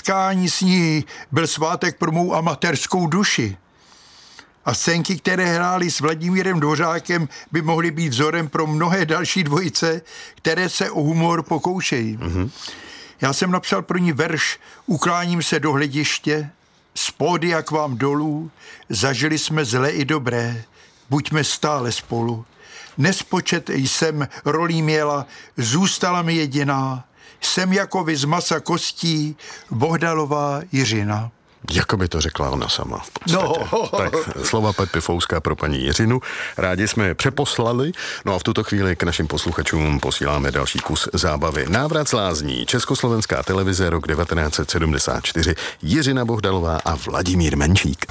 setkání s ní byl svátek pro mou amatérskou duši. A scénky, které hráli s Vladimírem Dvořákem, by mohly být vzorem pro mnohé další dvojice, které se o humor pokoušejí. Mm-hmm. Já jsem napsal pro ní verš Ukláním se do hlediště, z pódia k vám dolů, zažili jsme zlé i dobré, buďme stále spolu. Nespočet jsem rolí měla, zůstala mi jediná, jsem jako vy z masa kostí, Bohdalová Jiřina. Jako by to řekla ona sama v podstatě. No. Tak slova Pepy Fouská pro paní Jiřinu. Rádi jsme je přeposlali. No a v tuto chvíli k našim posluchačům posíláme další kus zábavy. Návrat z lázní. Československá televize, rok 1974. Jiřina Bohdalová a Vladimír Menšík.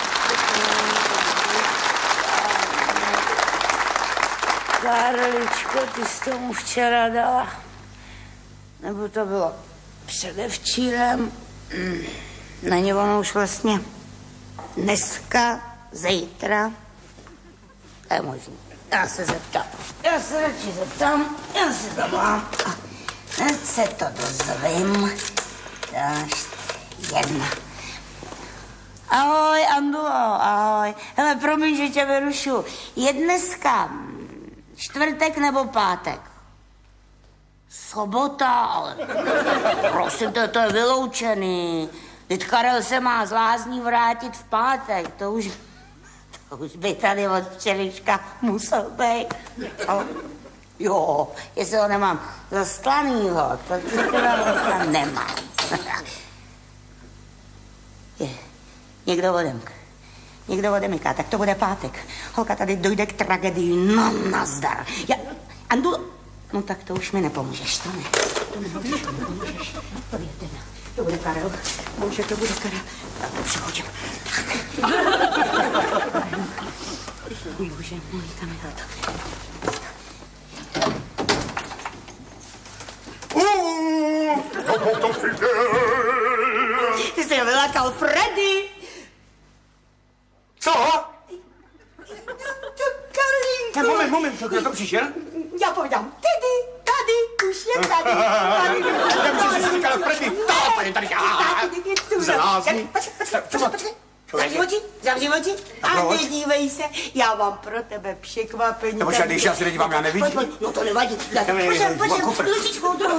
Karličko, ty jsi tomu včera dala? Nebo to bylo předevčírem? Není ono už vlastně dneska, zítra? To je možný. Já se zeptám. Já se radši zeptám. Já si zavolám. A hned se to dozvím. Dáš jedna. Ahoj, Andulo, ahoj. Hele, promiň, že tě vyrušu. Je dneska čtvrtek nebo pátek? Sobota, ale prosím tě, to je vyloučený. Teď Karel se má z lázní vrátit v pátek, to už by tady od včerejška musel být. Jo, jestli ho nemám zaslanýho, to teda nemám. Někdo odemyká, tak to bude pátek. Holka, tady dojde k tragedii, no nazdar. Andu, no tak to už mi nepomůžeš, to ne. To nemůžeš. To bude Karel. Bože, to bude Karel. Tak to přechodím. Tak. Bože, můj kamera. Ty jsi vylakal Freddy. Co? Karlínku. Moment, kdo to přišel? Já povídám, tady, už je tady. Já myslím, že jsi říkal Freddy. Tady. Zalázní. Zavři oči a nedívej se, já mám pro tebe překvapení. Nebo když já se nedívám, já nevidím. Pojď, no to nevadí. Pojď, lučičkou druhou.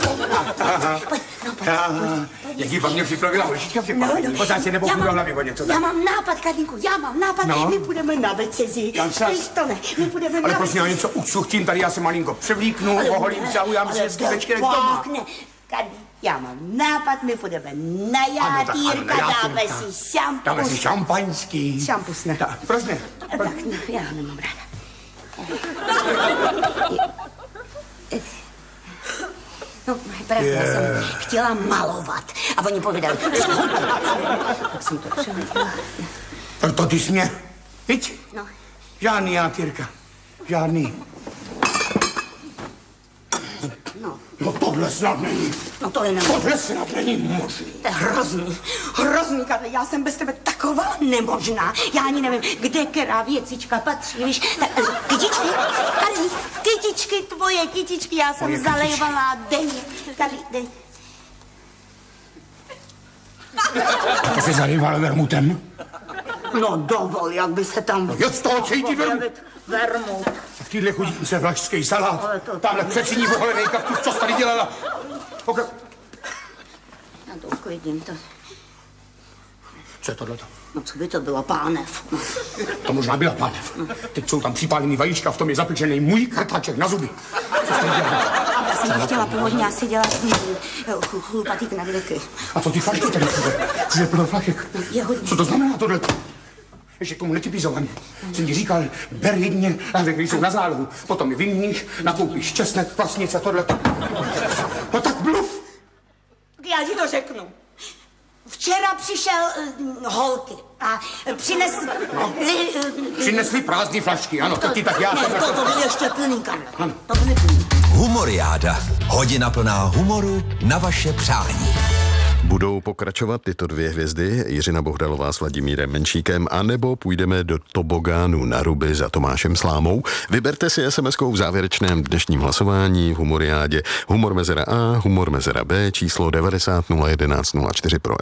Jaký vám mě připravila lučička překvapení? Pořád si nebo budu hlavě o něco. Já mám nápad, Karlínku, my půjdeme na večeři. Víš to ne, my půjdeme na ale prosím, já něco ucuchtím, tady já se malinko převlíknu, oholím se a udělám si hezký večerek doma. Já mám nápad, my půjdeme na játýrka, dáme si šampus. Dáme si šampaňský. Šampus ne. Proč ne? Tak, no, já ho nemám ráda. No, pravda, jsem chtěla malovat. A oni povídali, tak jsem to přehodila. To ty jsi mě, viď? No. Žádný játýrka, žádný. No tohle snad není. No to je nemožný. Tohle snad není možný. To je hrozný, Karle, já jsem bez tebe taková nemožná. Já ani nevím, kde která věcička patří, víš. Kytičky, Karli, kytičky, já jsem zalejvala denně. Karli, denně. To jsi zalejvala vermutem? No dovol, jak by se tam... No, z toho cítit vermut. V téhle chudince vlašský salát. Tamhle přeciní voholený kaktus, co jsi tady dělala? Já to uklidím, to... Co je tohleto? No co by to bylo, pánev? To možná byla pánev. Teď jsou tam připálený vajíčka, v tom je zapečený můj kartáček na zuby. Co jsi tady dělala? Já jsem chtěla původně asi dělat chlupatý knedlíky. A co ty flašky tady? Což je plno flašek? Co to znamená tohleto? Ještě k tomu netypizovaně. Jsem ti říkal, ber jedně, když jsou na zálohu. Potom je vyměníš, nakoupíš česnek, kvasnice, tohleto. No tak bluf. Já ti to řeknu. Včera přišel holky a přinesli... Přinesli prázdný flašky, ano, tak já... Ne, to byl ještě plný, Karle. Ano. To byl plný. Humoriáda. Hodina plná humoru na vaše přání. Budou pokračovat tyto dvě hvězdy, Jiřina Bohdalová s Vladimírem Menšíkem, anebo půjdeme do tobogánu na ruby za Tomášem Slámou. Vyberte si SMS-kou v závěrečném dnešním hlasování v Humoriádě Humor mezera A, Humor mezera B, číslo 90 011 04 pro